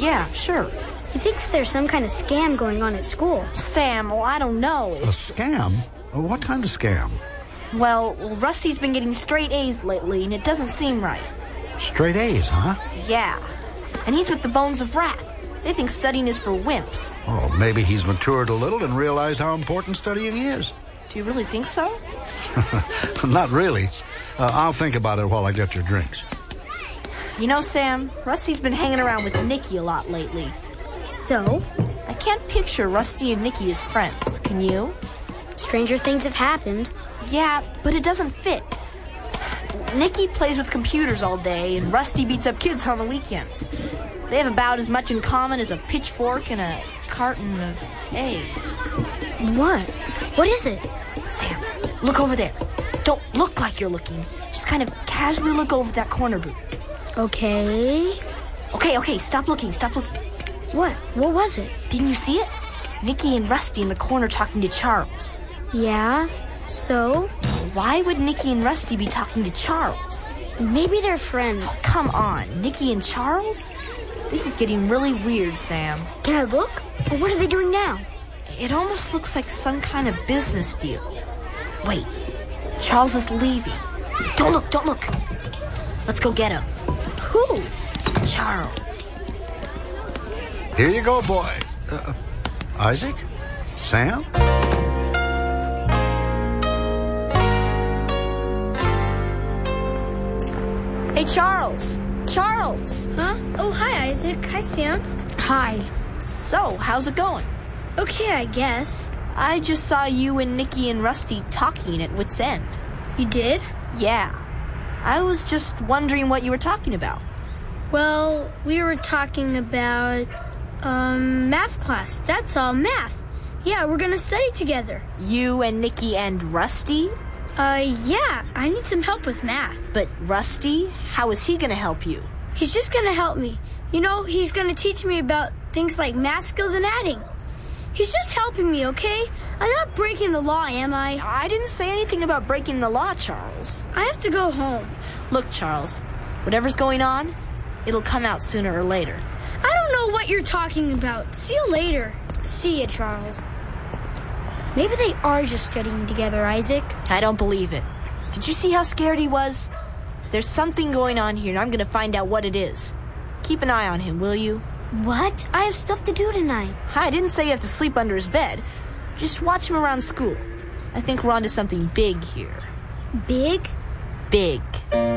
Yeah, sure. He thinks there's some kind of scam going on at school. Sam, well, I don't know. A scam? What kind of scam? Well, Rusty's been getting straight A's lately, and it doesn't seem right. Straight A's, huh? Yeah. And he's with the Bones of Wrath. They think studying is for wimps. Oh, maybe he's matured a little and realized how important studying is. Do you really think so? Not really. I'll think about it while I get your drinks. You know, Sam, Rusty's been hanging around with Nicky a lot lately. So? I can't picture Rusty and Nicky as friends, can you? Stranger things have happened. Yeah, but it doesn't fit. Nicky plays with computers all day, and Rusty beats up kids on the weekends. They have about as much in common as a pitchfork and a carton of eggs. What? What is it? Sam, look over there. Don't look like you're looking. Just kind of casually look over that corner booth. Okay. Okay, stop looking. What? What was it? Didn't you see it? Nicky and Rusty in the corner talking to Charles. Yeah, so? Why would Nicky and Rusty be talking to Charles? Maybe they're friends. Oh, come on, Nicky and Charles? This is getting really weird, Sam. Can I look? Or what are they doing now? It almost looks like some kind of business deal. Wait, Charles is leaving. Don't look. Let's go get him. Who? Charles. Here you go, boy. Isaac? Sam? Hey, Charles. Charles. Huh? Oh, hi, Isaac. Hi, Sam. Hi. So, how's it going? Okay, I guess. I just saw you and Nicky and Rusty talking at Wits End. You did? Yeah. I was just wondering what you were talking about. Well, we were talking about, math class. That's all, math. Yeah, we're gonna study together. You and Nicky and Rusty? Yeah, I need some help with math. But Rusty, how is he gonna help you? He's just gonna help me. You know, he's gonna teach me about things like math skills and adding. He's just helping me, okay? I'm not breaking the law, am I? I didn't say anything about breaking the law, Charles. I have to go home. Look, Charles, whatever's going on, it'll come out sooner or later. I don't know what you're talking about. See you later. See ya, Charles. Maybe they are just studying together, Isaac. I don't believe it. Did you see how scared he was? There's something going on here, and I'm going to find out what it is. Keep an eye on him, will you? What? I have stuff to do tonight. I didn't say you have to sleep under his bed. Just watch him around school. I think we're onto something big here. Big? Big.